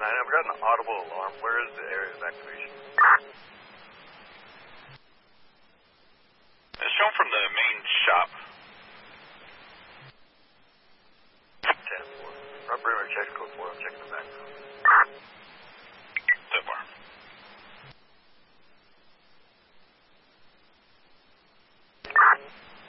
I've got an audible alarm. Where is the area of activation? It's shown from the main shop. 10-4. Front perimeter checks code 4. I'm checking the back. 10-4.